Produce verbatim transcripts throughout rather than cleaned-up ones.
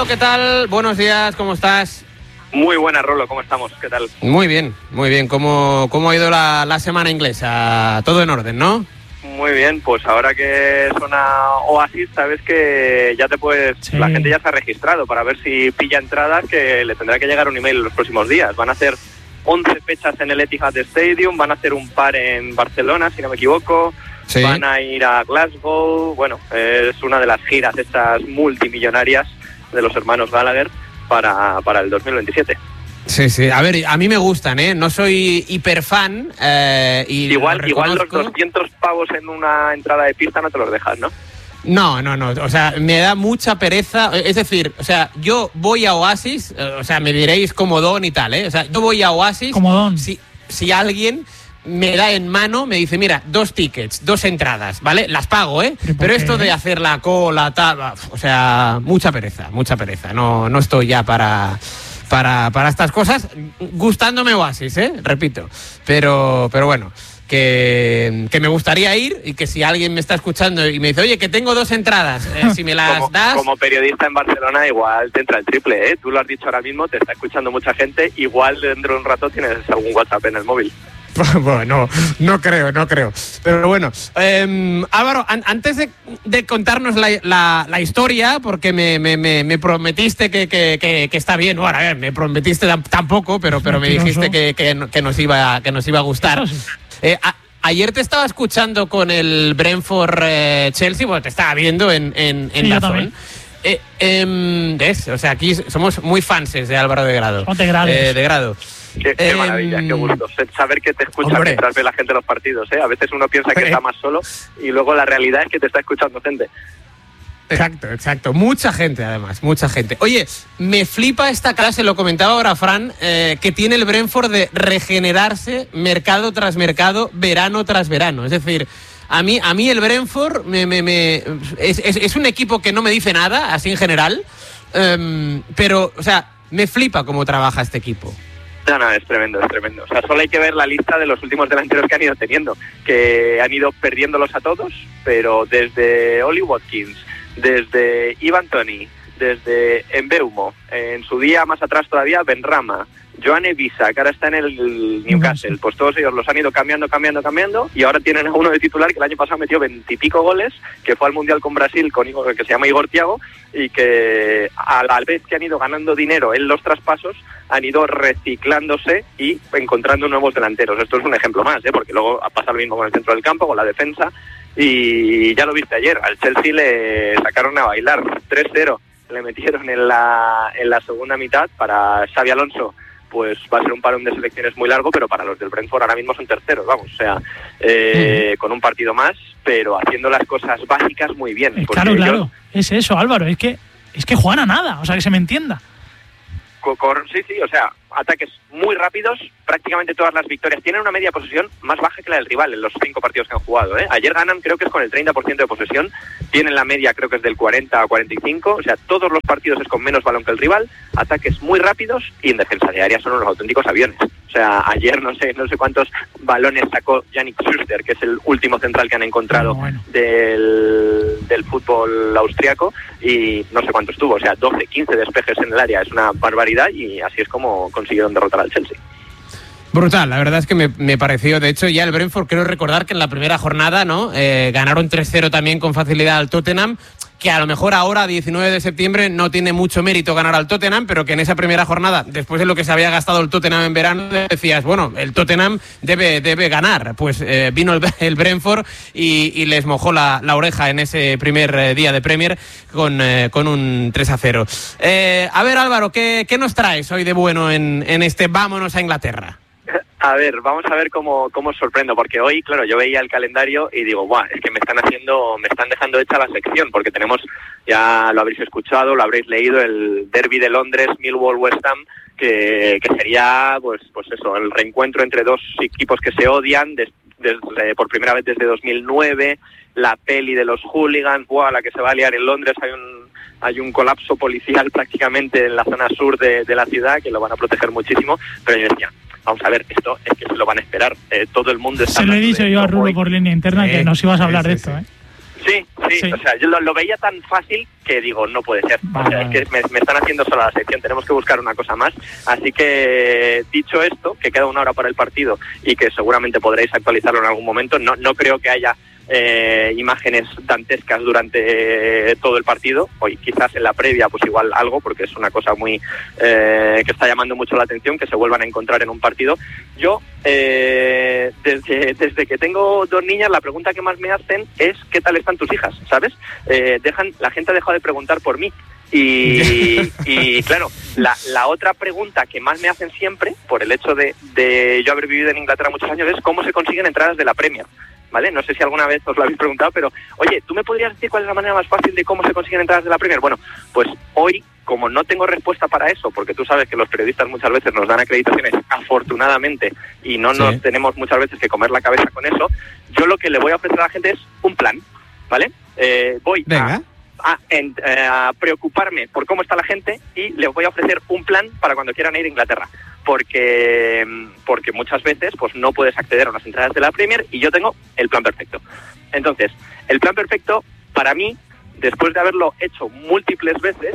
¿qué tal? Buenos días, ¿cómo estás? Muy buena, Rolo, ¿cómo estamos? ¿Qué tal? Muy bien, muy bien. ¿Cómo, cómo ha ido la, la semana inglesa? Todo en orden, ¿no? Muy bien, pues ahora que suena Oasis, sabes que ya te puedes... Sí. La gente ya se ha registrado para ver si pilla entradas, que le tendrá que llegar un email en los próximos días. Van a hacer once fechas en el Etihad Stadium, van a hacer un par en Barcelona, si no me equivoco. Sí. Van a ir a Glasgow. Bueno, es una de las giras estas multimillonarias de los hermanos Gallagher para, para el dos mil veintisiete. Sí, sí. A ver, a mí me gustan, ¿eh? No soy hiperfan. Eh, y igual, igual los doscientos pavos en una entrada de pista no te los dejas, ¿no? No, no, no. O sea, me da mucha pereza. Es decir, o sea, yo voy a Oasis, o sea, me diréis comodón y tal, ¿eh? O sea, yo voy a Oasis. Comodón. Si, si alguien me da en mano, me dice, mira, dos tickets, dos entradas, ¿vale? Las pago, ¿eh? ¿Pero, Pero esto de hacer la cola, tal, o sea, mucha pereza, mucha pereza. No, no estoy ya para, para, para estas cosas, gustándome Oasis, ¿eh? Repito. Pero, pero bueno, que, que me gustaría ir y que si alguien me está escuchando y me dice, oye, que tengo dos entradas, eh, si me las como, das... Como periodista en Barcelona, igual te entra el triple, ¿eh? Tú lo has dicho ahora mismo, te está escuchando mucha gente, igual dentro de un rato tienes algún WhatsApp en el móvil. Bueno, no creo, no creo. Pero bueno, eh, Álvaro, an- antes de, de contarnos la, la, la historia, porque me, me, me, me prometiste que, que, que, que está bien, bueno, a ver, me prometiste tam- tampoco, pero, pero me dijiste que, que, que, nos iba, que nos iba a gustar. Eh, a, ayer te estaba escuchando con el Brentford eh, Chelsea, bueno, te estaba viendo en, en, en sí, Dazón. Eh, eh, ¿Ves? O sea, aquí somos muy fanses de Álvaro de Grado. No te grades. Eh, de Grado. Qué, qué eh, maravilla, qué gusto. Saber que te escucha hombre. Mientras ve la gente los partidos, ¿eh? A veces uno piensa que está más solo y luego la realidad es que te está escuchando gente. Exacto, exacto. Mucha gente, además, mucha gente. Oye, me flipa esta clase, lo comentaba ahora Fran, eh, que tiene el Brentford de regenerarse mercado tras mercado, verano tras verano. Es decir, a mí, a mí el Brentford me, me, me, es, es, es un equipo que no me dice nada, así en general, um, pero, o sea, me flipa cómo trabaja este equipo. No, no, es tremendo, es tremendo. O sea, solo hay que ver la lista de los últimos delanteros que han ido teniendo, que han ido perdiéndolos a todos, pero desde Oli Watkins, desde Ivan Toney, desde Mbeumo, en su día más atrás todavía Benrahma, Joan Evisa, que ahora está en el Newcastle, pues todos ellos los han ido cambiando, cambiando, cambiando, y ahora tienen a uno de titular que el año pasado metió veintipico goles, que fue al Mundial con Brasil, con Igor, que se llama Igor Thiago, y que a la vez que han ido ganando dinero en los traspasos, han ido reciclándose y encontrando nuevos delanteros. Esto es un ejemplo más, ¿eh? Porque luego ha pasado lo mismo con el centro del campo, con la defensa, y ya lo viste ayer, al Chelsea le sacaron a bailar, tres cero, le metieron en la, en la segunda mitad. Para Xabi Alonso pues va a ser un parón de selecciones muy largo, pero para los del Brentford ahora mismo son terceros, vamos, o sea, eh, uh-huh. con un partido más, pero haciendo las cosas básicas muy bien. Claro, claro, yo... es eso, Álvaro, es que es que juegan a nada, o sea, que se me entienda. Con, sí, sí, o sea, ataques muy rápidos, prácticamente todas las victorias. Tienen una media posesión más baja que la del rival en los cinco partidos que han jugado, ¿eh? Ayer ganan, creo que es con el treinta por ciento de posesión, tienen la media, creo que es del cuarenta a cuarenta y cinco, o sea, todos los partidos es con menos balón que el rival, ataques muy rápidos y en defensa de área son unos auténticos aviones. O sea, ayer no sé no sé cuántos balones sacó Yannick Schuster, que es el último central que han encontrado bueno, bueno. del, del fútbol austriaco, y no sé cuántos tuvo, o sea, doce, quince despejes en el área, es una barbaridad, y así es como consiguieron derrotar al Chelsea. Brutal, la verdad es que me, me pareció, de hecho ya el Brentford, creo recordar que en la primera jornada, ¿no? Eh, ganaron tres cero también con facilidad al Tottenham, que a lo mejor ahora, diecinueve de septiembre, no tiene mucho mérito ganar al Tottenham, pero que en esa primera jornada, después de lo que se había gastado el Tottenham en verano, decías, bueno, el Tottenham debe, debe ganar. Pues eh, vino el, el Brentford y, y les mojó la, la oreja en ese primer eh, día de Premier con, eh, con un tres a cero. Eh, a ver, Álvaro, ¿qué, qué nos traes hoy de bueno en, en este Vámonos a Inglaterra? A ver, vamos a ver cómo, cómo os sorprendo, porque hoy, claro, yo veía el calendario y digo, guau, es que me están haciendo, me están dejando hecha la sección, porque tenemos, ya lo habréis escuchado, lo habréis leído, el derbi de Londres, Millwall-West Ham, que, que sería, pues, pues eso, el reencuentro entre dos equipos que se odian, des, des, eh, por primera vez desde dos mil nueve, la peli de los hooligans, guau, la que se va a liar en Londres, hay un hay un colapso policial prácticamente en la zona sur de, de la ciudad, que lo van a proteger muchísimo, pero yo decía, vamos a ver, esto es que se lo van a esperar, eh, todo el mundo está... Se lo he dicho yo a Rulo por línea interna, sí, que nos ibas a hablar sí, de sí, esto, sí. ¿eh? Sí, sí, sí, o sea, yo lo, lo veía tan fácil que digo, no puede ser. Vale. O sea, es que me, me están haciendo sola la sección, tenemos que buscar una cosa más. Así que, dicho esto, que queda una hora para el partido y que seguramente podréis actualizarlo en algún momento, no, no creo que haya eh, imágenes dantescas durante eh, todo el partido. Hoy quizás en la previa pues igual algo, porque es una cosa muy eh, que está llamando mucho la atención, que se vuelvan a encontrar en un partido. Yo, eh, desde, desde que tengo dos niñas, la pregunta que más me hacen es ¿qué tal están tus hijas? ¿Sabes? Eh, dejan, la gente ha dejado de preguntar por mí. Y, y claro, la, la otra pregunta que más me hacen siempre, por el hecho de, de yo haber vivido en Inglaterra muchos años, es ¿cómo se consiguen entradas de la Premier? ¿Vale? No sé si alguna vez os lo habéis preguntado, pero oye, ¿tú me podrías decir cuál es la manera más fácil de cómo se consiguen entradas de la Premier? Bueno, pues hoy, como no tengo respuesta para eso, porque tú sabes que los periodistas muchas veces nos dan acreditaciones, afortunadamente, y no sí. nos tenemos muchas veces que comer la cabeza con eso, yo lo que le voy a ofrecer a la gente es un plan, ¿vale? Eh, voy Venga. a... A, en, eh, a preocuparme por cómo está la gente y les voy a ofrecer un plan para cuando quieran ir a Inglaterra, porque porque muchas veces pues no puedes acceder a unas entradas de la Premier y yo tengo el plan perfecto. Entonces, el plan perfecto para mí, después de haberlo hecho múltiples veces,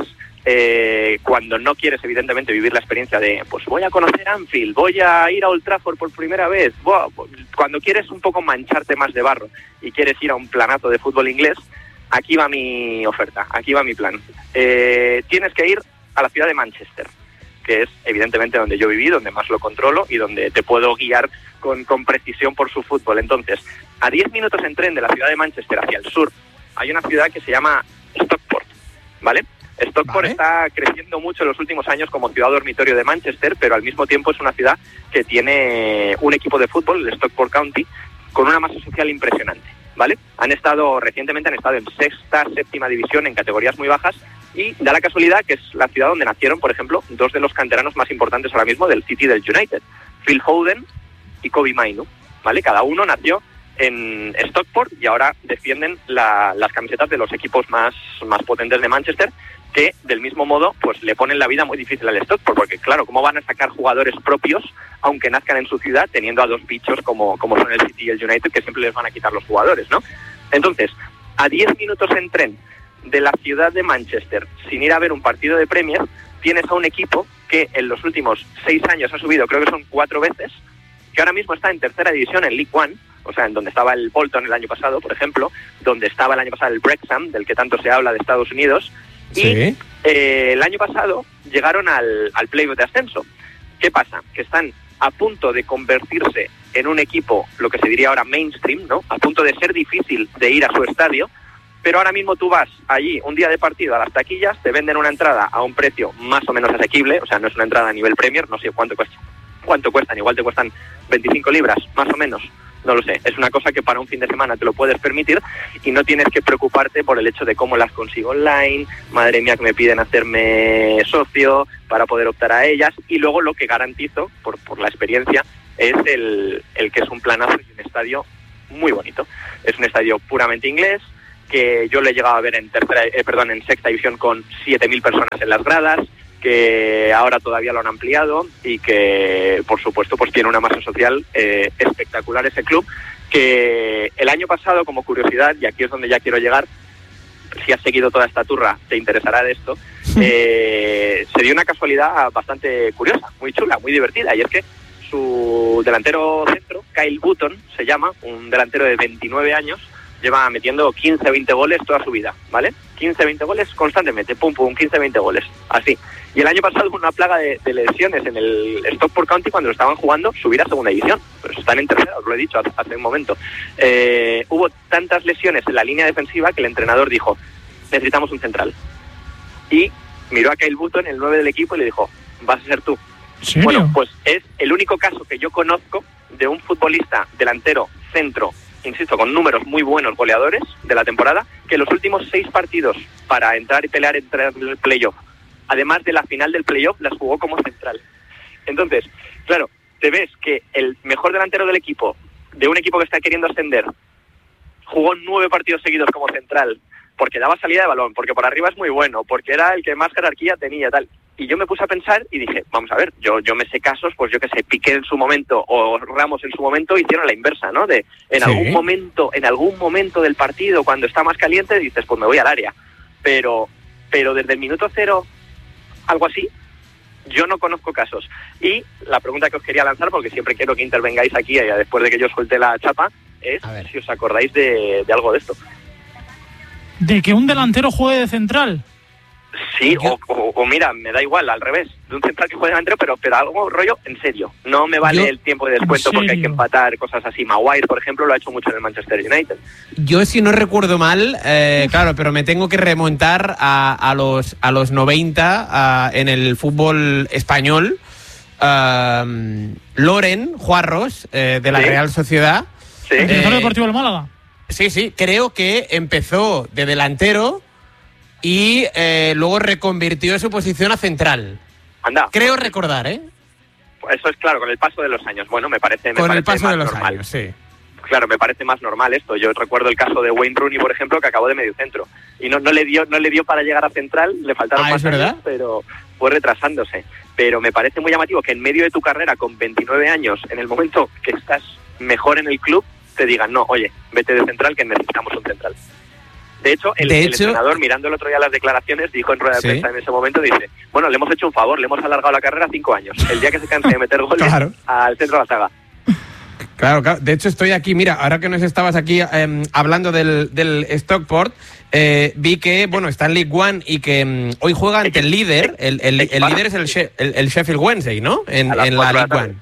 eh, cuando no quieres evidentemente vivir la experiencia de pues voy a conocer Anfield, voy a ir a Old Trafford por primera vez, wow, cuando quieres un poco mancharte más de barro y quieres ir a un planazo de fútbol inglés, aquí va mi oferta, aquí va mi plan. Eh, tienes que ir a la ciudad de Manchester, que es evidentemente donde yo viví, donde más lo controlo y donde te puedo guiar con, con precisión por su fútbol. Entonces, a diez minutos en tren de la ciudad de Manchester hacia el sur, hay una ciudad que se llama Stockport, ¿vale? Stockport ¿Vale? está creciendo mucho en los últimos años como ciudad dormitorio de Manchester, pero al mismo tiempo es una ciudad que tiene un equipo de fútbol, el Stockport County, con una masa social impresionante. ¿Vale? Han estado, recientemente han estado en sexta, séptima división, en categorías muy bajas, y da la casualidad que es la ciudad donde nacieron, por ejemplo, dos de los canteranos más importantes ahora mismo del City y del United, Phil Foden y Kobe Mainu, ¿vale? Cada uno nació en Stockport y ahora defienden la, las camisetas de los equipos más, más potentes de Manchester, que del mismo modo pues le ponen la vida muy difícil al Stockport, porque claro, ¿cómo van a sacar jugadores propios aunque nazcan en su ciudad teniendo a dos bichos como, como son el City y el United, que siempre les van a quitar los jugadores, ¿no? Entonces, a diez minutos en tren de la ciudad de Manchester, sin ir a ver un partido de Premier, tienes a un equipo que en los últimos seis años ha subido, creo que son cuatro veces, que ahora mismo está en tercera división en League One, o sea, en donde estaba el Bolton el año pasado, por ejemplo, donde estaba el año pasado el Wrexham, del que tanto se habla de Estados Unidos, y sí. eh, el año pasado llegaron al, al playoff de ascenso. ¿Qué pasa? Que están a punto de convertirse en un equipo, lo que se diría ahora mainstream, ¿no? A punto de ser difícil de ir a su estadio, pero ahora mismo tú vas allí un día de partido a las taquillas, te venden una entrada a un precio más o menos asequible, o sea, no es una entrada a nivel Premier, no sé cuánto cuesta, cuánto cuestan, igual te cuestan veinticinco libras, más o menos. No lo sé, es una cosa que para un fin de semana te lo puedes permitir y no tienes que preocuparte por el hecho de cómo las consigo online, madre mía que me piden hacerme socio para poder optar a ellas, y luego lo que garantizo, por, por la experiencia, es el, el que es un planazo y un estadio muy bonito. Es un estadio puramente inglés, que yo lo he llegado a ver en tercera, eh, perdón, en sexta división con siete mil personas en las gradas, que ahora todavía lo han ampliado y que, por supuesto, pues tiene una masa social eh, espectacular ese club, que el año pasado, como curiosidad, y aquí es donde ya quiero llegar, si has seguido toda esta turra, te interesará de esto, eh, se dio una casualidad bastante curiosa, muy chula, muy divertida, y es que su delantero centro, Kyle Button, se llama, un delantero de veintinueve años, lleva metiendo quince veinte goles toda su vida, ¿vale? quince veinte goles constantemente, pum pum, quince veinte goles, así. Y el año pasado hubo una plaga de, de lesiones en el Stockport County cuando lo estaban jugando subir a segunda división, pero están en tercera, os lo he dicho hace, hace un momento. Eh, hubo tantas lesiones en la línea defensiva que el entrenador dijo, necesitamos un central. Y miró a Kyle Button, el nueve del equipo, y le dijo, vas a ser tú. ¿Serio? Bueno, pues es el único caso que yo conozco de un futbolista delantero centro, insisto, con números muy buenos goleadores de la temporada, que los últimos seis partidos para entrar y pelear entre el playoff, además de la final del playoff, las jugó como central. Entonces, claro, te ves que el mejor delantero del equipo, de un equipo que está queriendo ascender, jugó nueve partidos seguidos como central porque daba salida de balón, porque por arriba es muy bueno, porque era el que más jerarquía tenía, tal. Y yo me puse a pensar y dije, vamos a ver, yo yo me sé casos, pues yo que sé, Piqué en su momento o Ramos en su momento hicieron la inversa, ¿no? De en sí. algún momento, en algún momento del partido, cuando está más caliente, dices, pues me voy al área. Pero, pero desde el minuto cero, algo así, yo no conozco casos. Y la pregunta que os quería lanzar, porque siempre quiero que intervengáis aquí, eh, después de que yo suelte la chapa, es si os acordáis de, de algo de esto. ¿De que un delantero juegue de central? Sí, o, o, o mira, me da igual, al revés, de un central que juegue delantero, pero, pero algo rollo en serio. No me vale yo, el tiempo de descuento porque hay que empatar, cosas así. Maguire, por ejemplo, lo ha hecho mucho en el Manchester United. Yo, si no recuerdo mal, eh, claro, pero me tengo que remontar a, a los a los noventa a, en el fútbol español. Uh, Loren Juarros, eh, de la ¿Sí? Real Sociedad. ¿Sí? ¿El director eh, deportivo del Málaga? Sí, sí, creo que empezó de delantero y eh, luego reconvirtió su posición a central. Anda. Creo recordar, ¿eh? Eso es claro, con el paso de los años. Bueno, me parece, me con parece el paso más de los normal. años, sí. Claro, me parece más normal esto. Yo recuerdo el caso de Wayne Rooney, por ejemplo, que acabó de mediocentro y no, no le dio no le dio para llegar a central, le faltaron ah, más ¿es verdad? años, pero fue retrasándose. Pero me parece muy llamativo que en medio de tu carrera, con veintinueve años, en el momento que estás mejor en el club, te digan, no, oye, vete de central, que necesitamos un central. De hecho, el, de el hecho, entrenador, mirando el otro día las declaraciones, dijo en rueda de ¿sí? prensa en ese momento, dice, bueno, le hemos hecho un favor, le hemos alargado la carrera cinco años. El día que se canse de meter goles claro. al centro de la saga. Claro, claro, de hecho estoy aquí, mira, ahora que nos estabas aquí eh, hablando del, del Stockport, eh, vi que, bueno, está en League One y que um, hoy juega ante el líder, el, el, el, el líder es el, she el, el Sheffield Wednesday, ¿no? En, en la League One.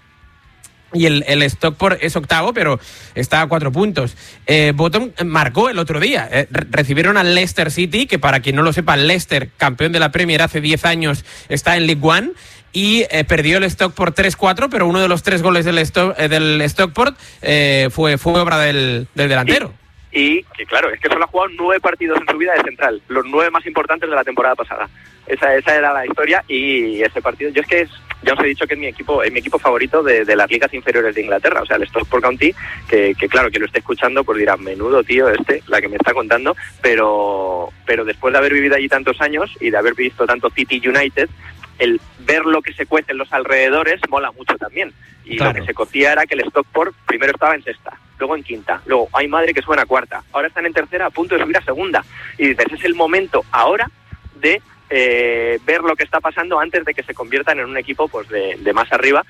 Y el, el Stockport es octavo, pero está a cuatro puntos. Eh, Bottom marcó el otro día. Eh, recibieron al Leicester City, que para quien no lo sepa, Leicester, campeón de la Premier hace diez años, está en League One. Y eh, perdió el Stockport tres cuatro, pero uno de los tres goles del, Stock, eh, del Stockport eh, fue, fue obra del, del delantero. Y, y que claro, es que solo ha jugado nueve partidos en su vida de central, los nueve más importantes de la temporada pasada. Esa, esa era la historia y ese partido, yo es que es, ya os he dicho que es mi equipo, es mi equipo favorito de, de las ligas inferiores de Inglaterra, o sea, el Stockport County, que, que claro, que lo esté escuchando, pues dirá, menudo tío este, la que me está contando, pero, pero después de haber vivido allí tantos años y de haber visto tanto City United, el ver lo que se cuece en los alrededores mola mucho también. Y claro, lo que se cocía era que el Stockport primero estaba en sexta, luego en quinta, luego hay madre que suena a cuarta, ahora están en tercera a punto de subir a segunda. Y dices, es el momento ahora de eh, ver lo que está pasando antes de que se conviertan en un equipo pues de, de más arriba.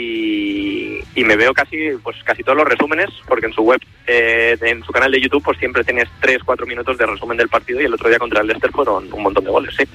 Y, y me veo casi pues casi todos los resúmenes, porque en su web, eh, en su canal de YouTube, pues siempre tienes tres cuatro minutos de resumen del partido, y el otro día contra el Leicester fueron un montón de goles, sí.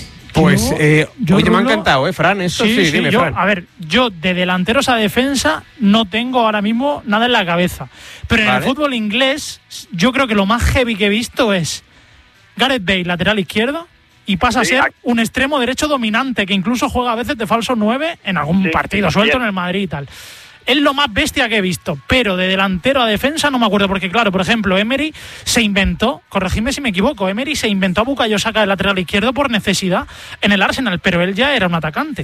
Pues, yo, eh, yo oye, Rulo, me ha encantado, ¿eh, Fran? Esto sí, sí, sí dime, yo, Fran. A ver, yo de delanteros a defensa no tengo ahora mismo nada en la cabeza. Pero en vale. el fútbol inglés, yo creo que lo más heavy que he visto es Gareth Bale, lateral izquierdo, y pasa sí, a ser un extremo derecho dominante, que incluso juega a veces de falso nueve en algún sí, partido suelto bien. En el Madrid y tal. Es lo más bestia que he visto, pero de delantero a defensa no me acuerdo, porque claro, por ejemplo, Emery se inventó, corregidme si me equivoco, Emery se inventó a Bukayo Saka de lateral izquierdo por necesidad en el Arsenal, pero él ya era un atacante.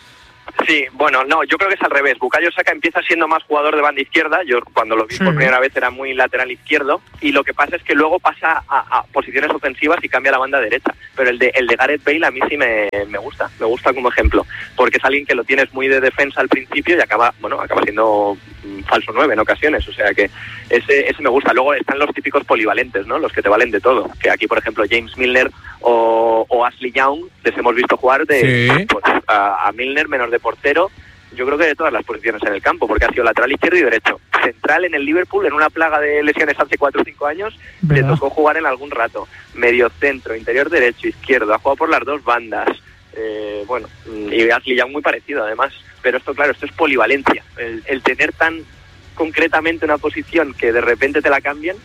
Sí, bueno, no, yo creo que es al revés. Bukayo Saka empieza siendo más jugador de banda izquierda. Yo cuando lo vi sí. por primera vez era muy lateral izquierdo, y lo que pasa es que luego pasa a, a posiciones ofensivas y cambia a la banda derecha. Pero el de el de Gareth Bale a mí sí me, me gusta, me gusta como ejemplo, porque es alguien que lo tienes muy de defensa al principio y acaba, bueno, acaba siendo falso nueve en ocasiones, o sea que ese ese me gusta. Luego están los típicos polivalentes, ¿no? Los que te valen de todo, que aquí por ejemplo James Milner o, o Ashley Young les hemos visto jugar de sí. pues, a, a Milner menos de portero, yo creo que de todas las posiciones en el campo, porque ha sido lateral izquierdo y derecho. Central en el Liverpool, en una plaga de lesiones hace cuatro o cinco años, ¿verdad? Le tocó jugar en algún rato. Medio centro, interior derecho, izquierdo, ha jugado por las dos bandas. Eh, bueno, y Ashley Young muy parecido además. Pero esto, claro, esto es polivalencia. El, el tener tan concretamente una posición que de repente te la cambien,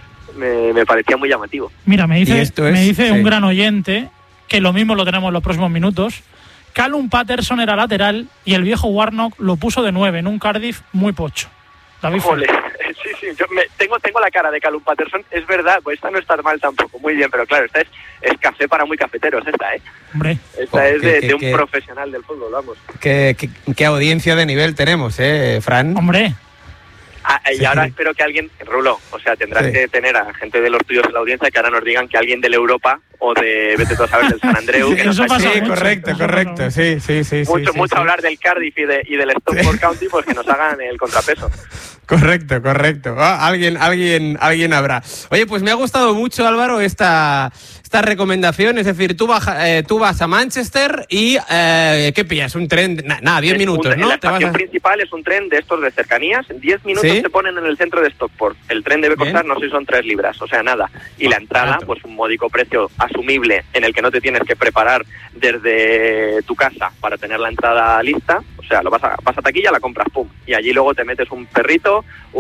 me, me parecía muy llamativo. Mira, me dice, esto es, me dice sí. un gran oyente, que lo mismo lo tenemos en los próximos minutos, Callum Patterson era lateral y el viejo Warnock lo puso de nueve en un Cardiff muy pocho. David Ole, sí, sí, yo me, tengo, tengo la cara de Callum Patterson, es verdad, pues esta no está mal tampoco, muy bien, pero claro, esta es, es café para muy cafeteros, esta, ¿eh? Hombre. Esta oh, es de, que, de un que, profesional del fútbol, vamos. Qué, qué, qué audiencia de nivel tenemos, ¿eh, Fran? Hombre. Ah, y Sí. ahora espero que alguien, Rulo, o sea, tendrás Sí. que tener a gente de los tuyos en la audiencia que ahora nos digan que alguien del Europa o de, vete tú a saber, del San Andreu, Sí, que nos eso ha pasa Sí, mucho, correcto, eso correcto. pasa Sí, sí, sí. mucho, sí, mucho sí. hablar del Cardiff y, de, y del Stockport County, pues que nos hagan el contrapeso. Correcto, correcto. Ah, alguien, alguien, alguien habrá. Oye, pues me ha gustado mucho, Álvaro, esta, esta recomendación. Es decir, tú, baja, eh, tú vas a Manchester y eh, ¿qué pillas? Un tren, na- nada, diez Es minutos, un- ¿no? La Te vas estación a- principal es un tren de estos de cercanías. En diez minutos ¿Sí? te ponen en el centro de Stockport. El tren debe costar, Bien. no sé si son tres libras, o sea, nada. Y Ah, la entrada, barato. pues un módico precio asumible en el que no te tienes que preparar desde tu casa para tener la entrada lista. O sea, lo vas a, vas a taquilla, la compras, pum. Y allí luego te metes un perrito,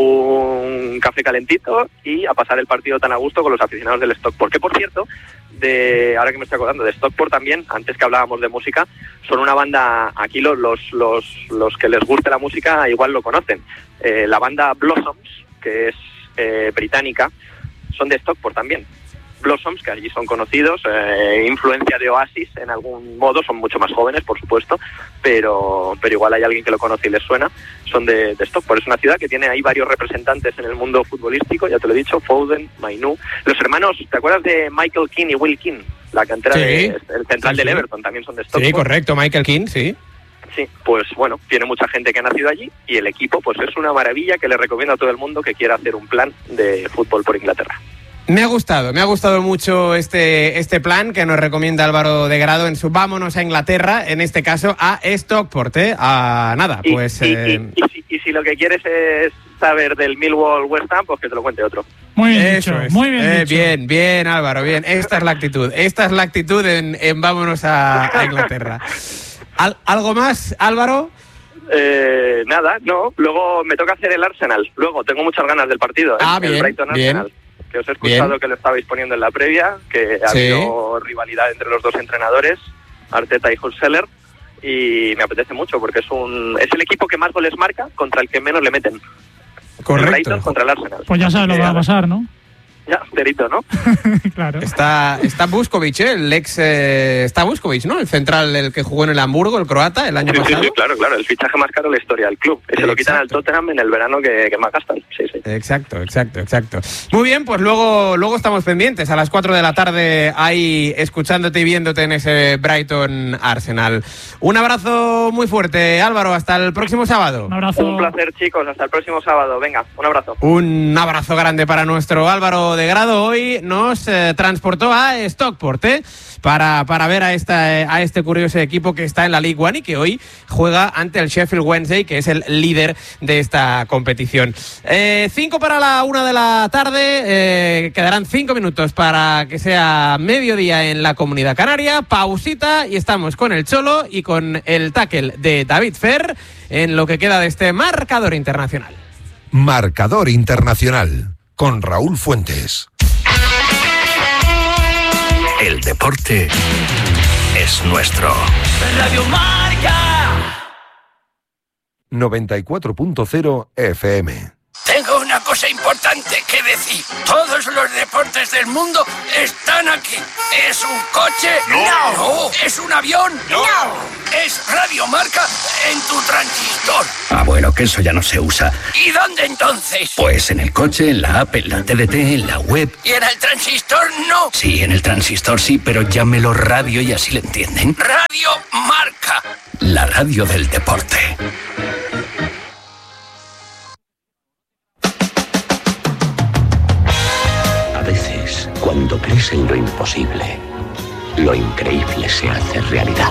un café calentito y a pasar el partido tan a gusto con los aficionados del Stockport. Que, por cierto, de ahora que me estoy acordando, de Stockport también, antes que hablábamos de música, son una banda, aquí los, los, los, los que les guste la música igual lo conocen. Eh, la banda Blossoms, que es eh, británica, son de Stockport también. Blossoms, que allí son conocidos, eh, influencia de Oasis en algún modo, son mucho más jóvenes, por supuesto, pero pero igual hay alguien que lo conoce y les suena, son de, de Stockport. Es una ciudad que tiene ahí varios representantes en el mundo futbolístico, ya te lo he dicho, Foden, Mainoo, los hermanos, ¿te acuerdas de Michael Keane y Will Keane? La cantera Sí. de, el central Sí, del sí. Everton, también son de Stockport. Sí, correcto, Michael King, sí. Sí, pues bueno, tiene mucha gente que ha nacido allí y el equipo pues es una maravilla que le recomiendo a todo el mundo que quiera hacer un plan de fútbol por Inglaterra. Me ha gustado, me ha gustado mucho este, este plan que nos recomienda Álvaro de Grado en su Vámonos a Inglaterra, en este caso a Stockport, ¿eh? A nada, Y, pues... y- eh, y- y si, y si lo que quieres es saber del Millwall West Ham, pues que te lo cuente otro. Muy bien Eso dicho, es. muy bien Eh, dicho. bien, bien, Álvaro, bien. Esta es la actitud. Esta es la actitud en, en Vámonos a, a Inglaterra. ¿Al- ¿Algo más, Álvaro? Eh, nada, no. Luego me toca hacer el Arsenal. Luego tengo muchas ganas del partido. ¿eh? Ah, el bien, Brighton bien. Arsenal. Que os he escuchado Bien. que lo estabais poniendo en la previa, que ha Sí. habido rivalidad entre los dos entrenadores, Arteta y Husseler, y me apetece mucho porque es un es el equipo que más goles marca contra el que menos le meten. El Correcto. Brighton contra el Arsenal. Pues ya sabes lo que va a pasar, ¿no? Ya, enterito, ¿no? Claro. Está, está Vuskovic, ¿eh? El ex... eh, está Vuskovic, ¿no? El central, el que jugó en el Hamburgo, el croata, el año Sí, sí, pasado. sí, claro, claro. El fichaje más caro de la historia del club. Y se lo quitan al Exacto. Tottenham en el verano que, que más gastan. Sí, sí. Exacto, exacto, exacto. Muy bien, pues luego, luego estamos pendientes. A las cuatro de la tarde ahí escuchándote y viéndote en ese Brighton Arsenal. Un abrazo muy fuerte, Álvaro. Hasta el próximo sábado. Un abrazo. Un placer, chicos. Hasta el próximo sábado. Venga, un abrazo. Un abrazo grande para nuestro Álvaro de Grado. Hoy nos eh, transportó a Stockport, ¿eh? Para, para ver a, esta, eh, a este curioso equipo que está en la League One y que hoy juega ante el Sheffield Wednesday, que es el líder de esta competición. Eh, cinco para la una de la tarde. Eh, quedarán cinco minutos para que sea mediodía en la Comunidad Canaria. Pausita y estamos con el Cholo y con el tackle de David Fer en lo que queda de este marcador internacional. Marcador Internacional con Raúl Fuentes. El deporte es nuestro. Radio Marca. noventa y cuatro punto cero F M. Tengo una cosa importante que decir. Todos los deportes del mundo están aquí. ¿Es un coche? No. ¿No? ¿Es un avión? No. ¿Es Radio Marca en tu transistor? Ah, bueno, que eso ya no se usa. ¿Y dónde entonces? Pues en el coche, en la app, en la T D T, en la web. ¿Y en el transistor no? Sí, en el transistor sí, pero llámelo radio y así le entienden. Radio Marca. La radio del deporte. A veces, cuando crees en lo imposible, lo increíble se hace realidad.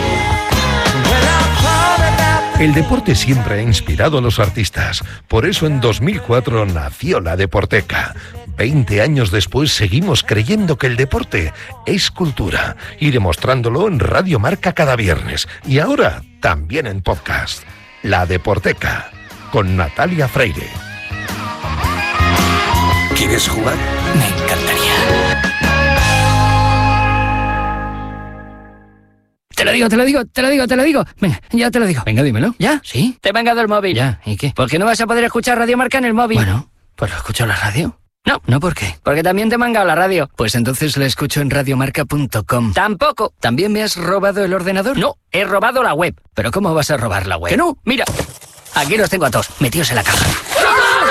El deporte siempre ha inspirado a los artistas. Por eso en dos mil cuatro nació la Deporteca. Veinte años después seguimos creyendo que el deporte es cultura y demostrándolo en Radio Marca cada viernes. Y ahora también en podcast. La Deporteca con Natalia Freire. ¿Quieres jugar? Me encantaría. Te lo digo, te lo digo, te lo digo, te lo digo. Venga, ya te lo digo. Venga, dímelo. ¿Ya? ¿Sí? Te he mangado el móvil. Ya, ¿y qué? ¿Por qué no vas a poder escuchar Radio Marca en el móvil? Bueno, pues lo escucho en la radio. No, ¿no por qué? Porque también te he mangado la radio. Pues entonces la escucho en radiomarca punto com. Tampoco. ¿También me has robado el ordenador? No, he robado la web. ¿Pero cómo vas a robar la web? Que no, mira. Aquí los tengo a todos, metidos en la caja.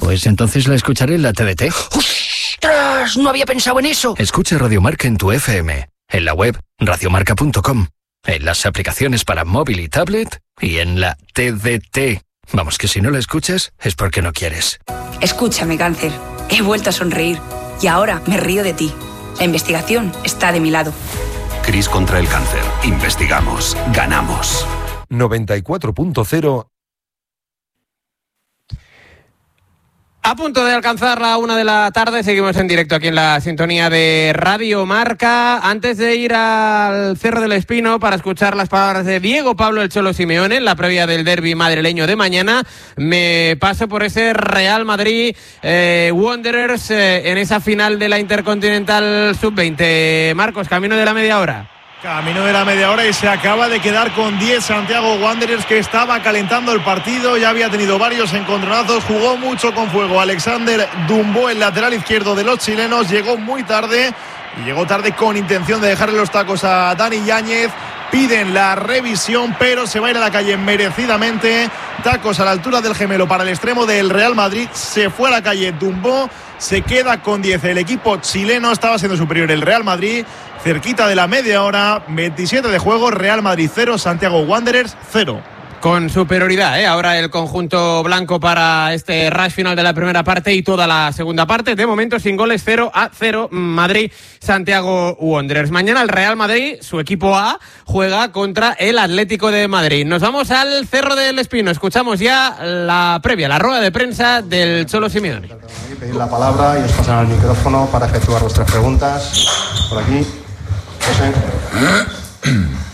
Pues entonces la escucharé en la T D T. ¡Ostras! No había pensado en eso. Escucha Radio Marca en tu F M, en la web radiomarca punto com, en las aplicaciones para móvil y tablet y en la T D T. Vamos, que si no la escuchas es porque no quieres. Escúchame, cáncer. He vuelto a sonreír y ahora me río de ti. La investigación está de mi lado. CRIS contra el cáncer. Investigamos. Ganamos. noventa y cuatro punto cero. A punto de alcanzar la una de la tarde, seguimos en directo aquí en la sintonía de Radio Marca. Antes de ir al Cerro del Espino para escuchar las palabras de Diego Pablo El Cholo Simeone en la previa del derbi madrileño de mañana, me paso por ese Real Madrid eh, Wanderers eh, en esa final de la Intercontinental sub veinte. Marcos, camino de la media hora. Camino de la media hora y se acaba de quedar con diez Santiago Wanderers, que estaba calentando el partido, ya había tenido varios encontronazos, jugó mucho con fuego. Alexander Dumbo, el lateral izquierdo de los chilenos, llegó muy tarde y llegó tarde con intención de dejarle los tacos a Dani Yáñez. Piden la revisión, pero se va a ir a la calle merecidamente. Tacos a la altura del gemelo para el extremo del Real Madrid. Se fue a la calle Dumbo, se queda con diez. El equipo chileno estaba siendo superior el Real Madrid. Cerquita de la media hora, veintisiete de juego, Real Madrid cero, Santiago Wanderers cero. Con superioridad, ¿eh? Ahora el conjunto blanco para este rush final de la primera parte y toda la segunda parte. De momento sin goles, cero a cero, Madrid, Santiago Wanderers. Mañana el Real Madrid, su equipo A, juega contra el Atlético de Madrid. Nos vamos al Cerro del Espino. Escuchamos ya la previa, la rueda de prensa del Cholo Simeone. Pedir la palabra y os pasarán el micrófono para efectuar vuestras preguntas. Por aquí. José.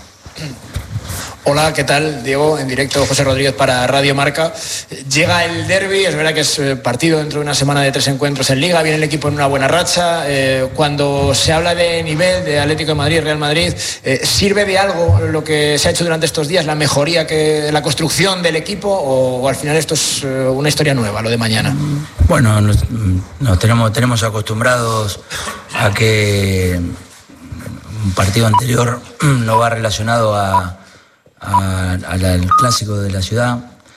Hola, ¿qué tal? Diego, en directo, José Rodríguez para Radio Marca. Llega el derbi, es verdad que es partido dentro de una semana de tres encuentros en Liga, viene el equipo en una buena racha. Eh, cuando se habla de nivel de Atlético de Madrid, Real Madrid, eh, ¿sirve de algo lo que se ha hecho durante estos días, la mejoría, que la construcción del equipo, o, o al final esto es eh, una historia nueva, lo de mañana? Bueno, nos, nos tenemos, tenemos acostumbrados a que un partido anterior no va relacionado a, a, a la, al clásico de la ciudad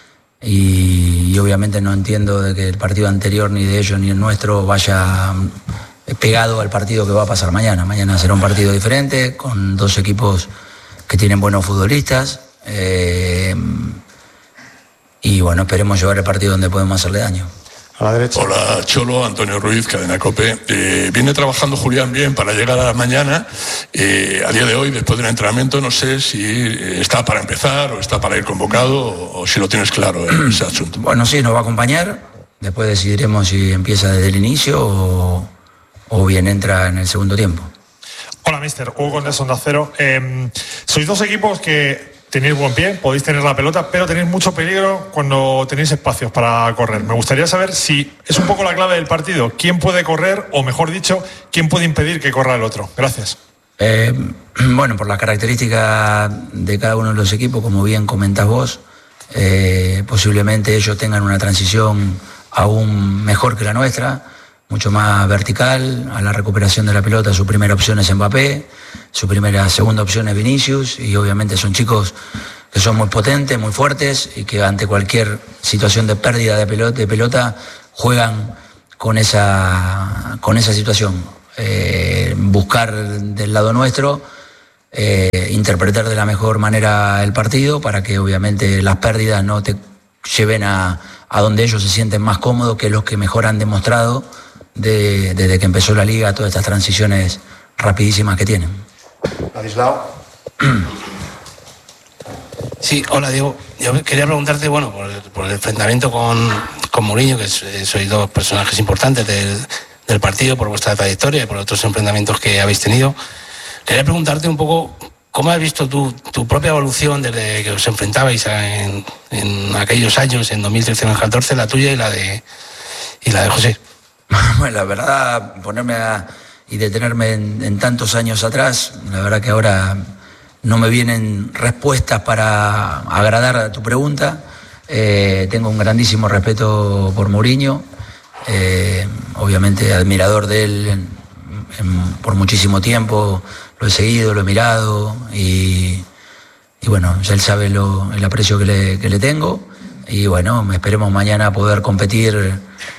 y, y obviamente no entiendo de que el partido anterior ni de ellos ni el nuestro vaya pegado al partido que va a pasar mañana. Mañana será un partido diferente con dos equipos que tienen buenos futbolistas eh, y bueno, esperemos llevar el partido donde podemos hacerle daño. A la derecha. Hola, Cholo, Antonio Ruiz, Cadena COPE. Eh, viene trabajando Julián bien para llegar a mañana. Eh, a día de hoy, después del entrenamiento, no sé si está para empezar o está para ir convocado o, o si lo tienes claro en ese asunto. Bueno, sí, nos va a acompañar. Después decidiremos si empieza desde el inicio o, o bien entra en el segundo tiempo. Hola, mister. Hugo Condés, Onda Cero. Eh, sois dos equipos que tenéis buen pie, podéis tener la pelota, pero tenéis mucho peligro cuando tenéis espacios para correr. Me gustaría saber si es un poco la clave del partido. ¿Quién puede correr, o mejor dicho, quién puede impedir que corra el otro? Gracias. Eh, bueno, por la característica de cada uno de los equipos, como bien comentás vos, eh, posiblemente ellos tengan una transición aún mejor que la nuestra, mucho más vertical, a la recuperación de la pelota. Su primera opción es Mbappé, su primera, segunda opción es Vinicius, y obviamente son chicos que son muy potentes, muy fuertes, y que ante cualquier situación de pérdida de pelota, de pelota juegan con esa, con esa situación. Eh, buscar del lado nuestro, eh, interpretar de la mejor manera el partido para que obviamente las pérdidas no te lleven a, a donde ellos se sienten más cómodos, que los que mejor han demostrado de, desde que empezó la liga, todas estas transiciones rapidísimas que tienen. Ladislao. Sí, hola Diego. Yo quería preguntarte, bueno, por el, por el enfrentamiento con, con Mourinho, que es, sois dos personajes importantes del, del partido, por vuestra trayectoria y por otros enfrentamientos que habéis tenido. Quería preguntarte un poco cómo has visto tú tu propia evolución desde que os enfrentabais en, en aquellos años, en dos mil trece y dos mil catorce, la tuya y la de, y la de José. Bueno, la verdad, ponerme a, y detenerme en, en tantos años atrás, la verdad que ahora no me vienen respuestas para agradar a tu pregunta. Eh, tengo un grandísimo respeto por Mourinho, eh, obviamente admirador de él en, en, por muchísimo tiempo, lo he seguido, lo he mirado y, y bueno, ya él sabe lo, el aprecio que le, que le tengo, y bueno, esperemos mañana poder competir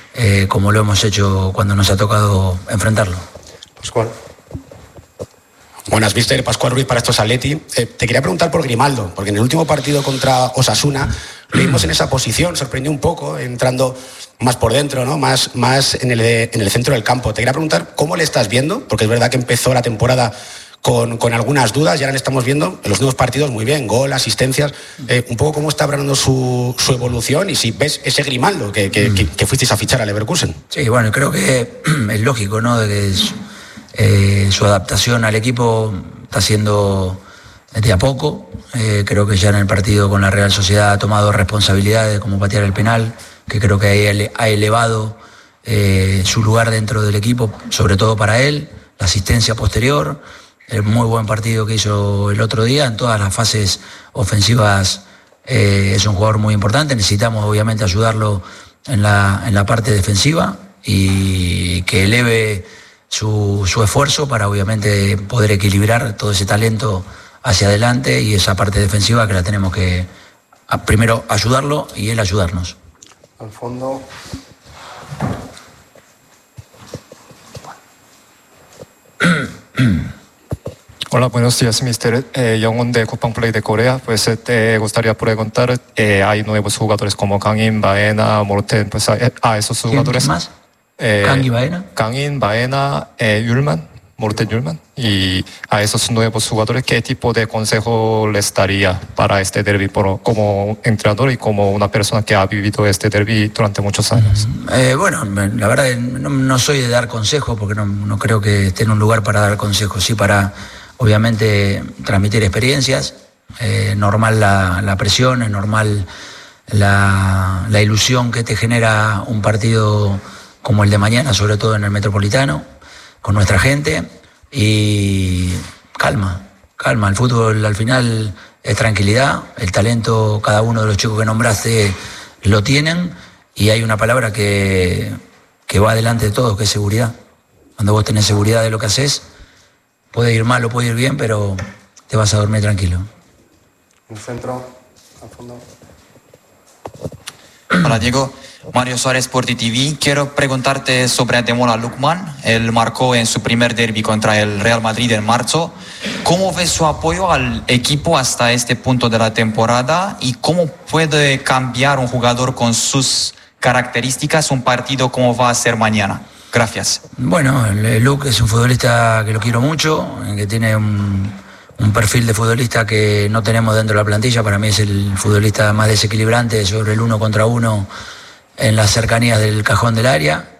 eh, como lo hemos hecho cuando nos ha tocado enfrentarlo. Pascual. Buenas, mister Pascual Ruiz para estos Atleti. Eh, te quería preguntar por Grimaldo, porque en el último partido contra Osasuna lo vimos en esa posición, sorprendió un poco, entrando más por dentro, ¿no? Más, más en, el, en el centro del campo. Te quería preguntar cómo le estás viendo, porque es verdad que empezó la temporada con, con algunas dudas y ahora le estamos viendo en los nuevos partidos muy bien, gol, asistencias, eh, un poco cómo está hablando su, su evolución y si ves ese Grimaldo que, que, que, que fuisteis a fichar a Leverkusen. Sí, bueno, creo que es lógico, ¿no? De que es, eh, su adaptación al equipo está siendo de a poco. Eh, creo que ya en el partido con la Real Sociedad ha tomado responsabilidades como patear el penal, que creo que ha elevado eh, su lugar dentro del equipo, sobre todo para él, la asistencia posterior, el muy buen partido que hizo el otro día en todas las fases ofensivas. Eh, es un jugador muy importante, necesitamos obviamente ayudarlo en la, en la parte defensiva y que eleve su, su esfuerzo para obviamente poder equilibrar todo ese talento hacia adelante y esa parte defensiva que la tenemos que a, primero ayudarlo y él ayudarnos. Al fondo. Hola, buenos días, mister Eh, Young-won de Kupang Play de Corea. Pues te gustaría preguntar, eh, hay nuevos jugadores como Kang In, Baena, Morten, pues a, a esos jugadores. ¿Quién más? Eh, Kang y Baena. Kang In, Baena, eh, Yulman, Morten Yulman. Y a esos nuevos jugadores, ¿qué tipo de consejo les daría para este derbi por, como entrenador y como una persona que ha vivido este derbi durante muchos años? Eh, bueno, la verdad no, no soy de dar consejos porque no, no creo que esté en un lugar para dar consejos, sí para obviamente transmitir experiencias. Eh, normal la, la presión, es normal la, la ilusión que te genera un partido como el de mañana, sobre todo en el Metropolitano, con nuestra gente. Y calma, calma, el fútbol al final es tranquilidad, el talento, cada uno de los chicos que nombraste lo tienen y hay una palabra que, que va delante de todos, que es seguridad. Cuando vos tenés seguridad de lo que haces, puede ir mal o puede ir bien, pero te vas a dormir tranquilo. En el centro, al fondo. Hola Diego, Mario Suárez, Sporti T V. Quiero preguntarte sobre Ademola Lookman. Él marcó en su primer derbi contra el Real Madrid en marzo. ¿Cómo ves su apoyo al equipo hasta este punto de la temporada? ¿Y cómo puede cambiar un jugador con sus características un partido como va a ser mañana? Gracias. Bueno, Luke es un futbolista que lo quiero mucho, que tiene un, un perfil de futbolista que no tenemos dentro de la plantilla. Para mí es el futbolista más desequilibrante sobre el uno contra uno en las cercanías del cajón del área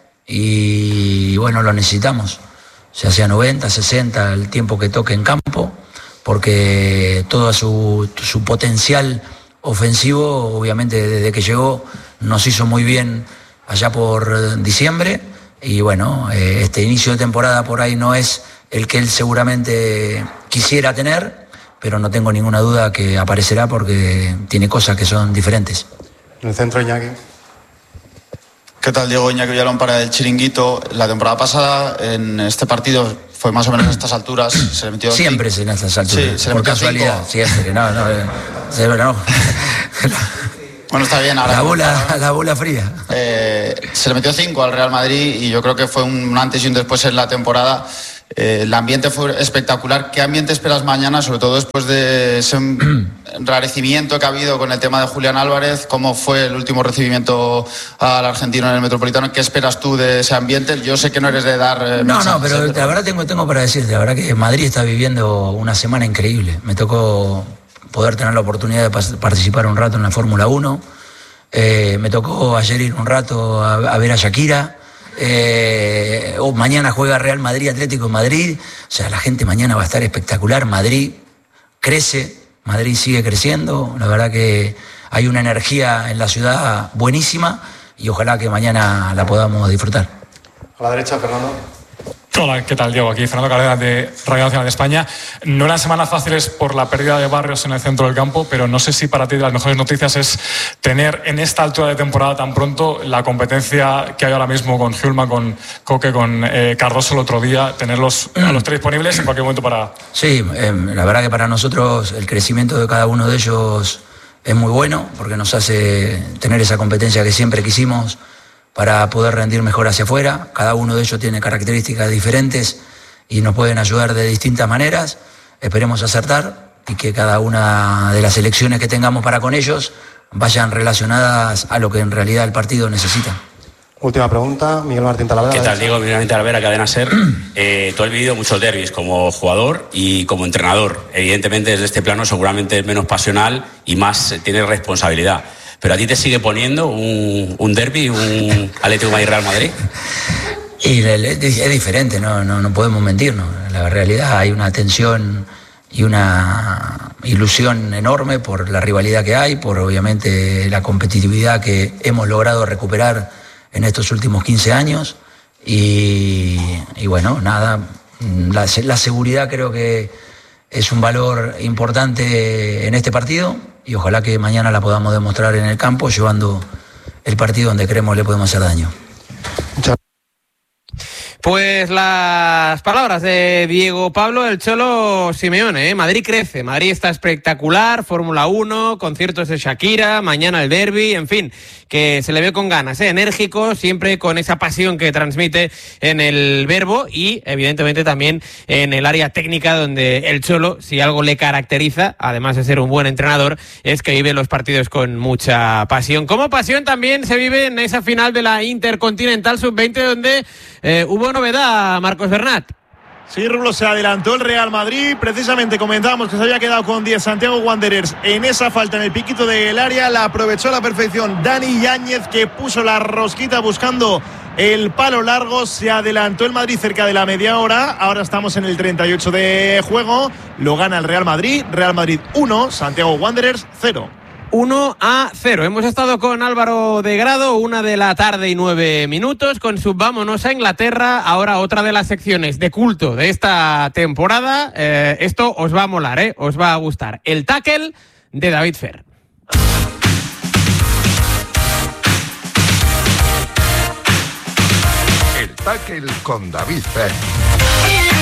y bueno, lo necesitamos, ya sea noventa, sesenta, el tiempo que toque en campo, porque todo su, su potencial ofensivo, obviamente desde que llegó nos hizo muy bien allá por diciembre y bueno, eh, este inicio de temporada por ahí no es el que él seguramente quisiera tener, pero no tengo ninguna duda que aparecerá porque tiene cosas que son diferentes. En el centro, Iñaki. ¿Qué tal, Diego? Iñaki Villalón para el Chiringuito. La temporada pasada, en este partido, fue más o menos a estas alturas. Se le metió siempre es en estas alturas. Sí, se le por metió casualidad. cinco. Siempre, no, no, no, no. Bueno, está bien. Ahora la bola, la bola fría. Eh, se le metió cinco al Real Madrid y yo creo que fue un antes y un después en la temporada. Eh, el ambiente fue espectacular. ¿Qué ambiente esperas mañana, sobre todo después de ese enrarecimiento que ha habido con el tema de Julián Álvarez? ¿Cómo fue el último recibimiento al argentino en el Metropolitano? ¿Qué esperas tú de ese ambiente? Yo sé que no eres de dar eh, No, mensajes, no, pero ¿eh? la verdad tengo, tengo para decirte, la verdad que Madrid está viviendo una semana increíble. Me tocó poder tener la oportunidad de pas- participar un rato en la Fórmula uno. Eh, me tocó ayer ir un rato a, a ver a Shakira. Eh, oh, mañana juega Real Madrid, Atlético de Madrid. O sea, la gente mañana va a estar espectacular. Madrid crece, Madrid sigue creciendo. La verdad que hay una energía en la ciudad buenísima y ojalá que mañana la podamos disfrutar. A la derecha, Fernando. Hola, ¿qué tal, Diego? Aquí Fernando Carreras de Radio Nacional de España. No eran semanas fáciles por la pérdida de Barrios en el centro del campo, pero no sé si para ti de las mejores noticias es tener en esta altura de temporada tan pronto la competencia que hay ahora mismo con Hjulman, con Coque, con eh, Cardoso el otro día, tenerlos a los tres disponibles en cualquier momento para... Sí, eh, la verdad que para nosotros el crecimiento de cada uno de ellos es muy bueno porque nos hace tener esa competencia que siempre quisimos para poder rendir mejor hacia afuera. Cada uno de ellos tiene características diferentes y nos pueden ayudar de distintas maneras. Esperemos acertar y que cada una de las elecciones que tengamos para con ellos vayan relacionadas a lo que en realidad el partido necesita. Última pregunta, Miguel Martín Talavera. ¿Qué tal, Diego? Miguel Martín Talavera, Cadena SER. Eh, tú has vivido muchos derbis como jugador y como entrenador. Evidentemente, desde este plano seguramente es menos pasional y más eh, tienes responsabilidad. ¿Pero a ti te sigue poniendo un, un derbi, un Atlético de Madrid-Real Madrid? Y es diferente, no, no, no podemos mentirnos. La realidad, hay una tensión y una ilusión enorme por la rivalidad que hay, por obviamente la competitividad que hemos logrado recuperar en estos últimos quince años. Y, y bueno, nada, la, la seguridad creo que es un valor importante en este partido y ojalá que mañana la podamos demostrar en el campo, llevando el partido donde creemos le podemos hacer daño. Pues las palabras de Diego Pablo el Cholo Simeone, ¿eh? Madrid crece, Madrid está espectacular, Fórmula uno, conciertos de Shakira, mañana el derbi, en fin, que se le ve con ganas, ¿eh? Enérgico, siempre con esa pasión que transmite en el verbo y evidentemente también en el área técnica donde el Cholo, si algo le caracteriza, además de ser un buen entrenador, es que vive los partidos con mucha pasión. Como pasión también se vive en esa final de la Intercontinental sub veinte donde eh, hubo novedad, Marcos Bernat. Sí, Rulo, se adelantó el Real Madrid. Precisamente comentábamos que se había quedado con diez Santiago Wanderers en esa falta en el piquito del área. La aprovechó a la perfección Dani Yáñez, que puso la rosquita buscando el palo largo. Se adelantó el Madrid cerca de la media hora. Ahora estamos en el treinta y ocho de juego. Lo gana el Real Madrid. Real Madrid uno, Santiago Wanderers cero. uno a cero. Hemos estado con Álvaro de Grado, una de la tarde y nueve minutos, con su Vámonos a Inglaterra. Ahora otra de las secciones de culto de esta temporada. Eh, esto os va a molar, ¿eh? Os va a gustar. El tackle de David Fer. El tackle con David Fer.